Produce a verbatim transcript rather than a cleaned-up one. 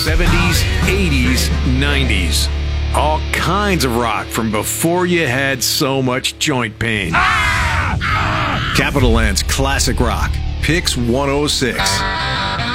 seventies, eighties, nineties. All kinds of rock from before you had so much joint pain. Capital Land's Classic Rock, Pix one oh six.